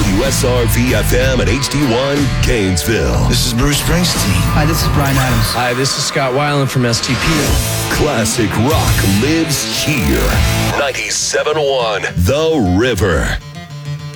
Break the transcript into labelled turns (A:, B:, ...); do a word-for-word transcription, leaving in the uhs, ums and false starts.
A: W S R V F M and H D one Gainesville.
B: This is Bruce Springsteen.
C: Hi, this is Bryan Adams.
D: Hi, this is Scott Weiland from S T P.
A: Classic rock lives here. ninety-seven point one The River.